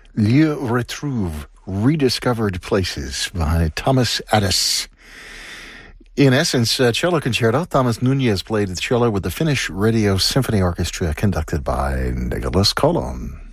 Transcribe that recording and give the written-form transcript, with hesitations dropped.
Lieu Retrouve, Rediscovered Places by Thomas Addis. In essence, cello concerto. Thomas Nunez played the cello with the Finnish Radio Symphony Orchestra, conducted by Nicholas Kolon.